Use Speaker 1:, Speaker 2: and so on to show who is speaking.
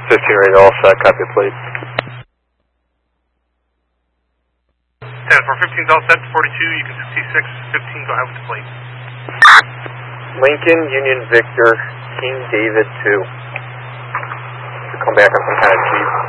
Speaker 1: 15 ready, all set, copy plate.
Speaker 2: 10 for 15's all set, 42, you can see 6, 15, go ahead with the plate.
Speaker 1: Lincoln, Union Victor, King David 2. Come back on some kind of Jeep.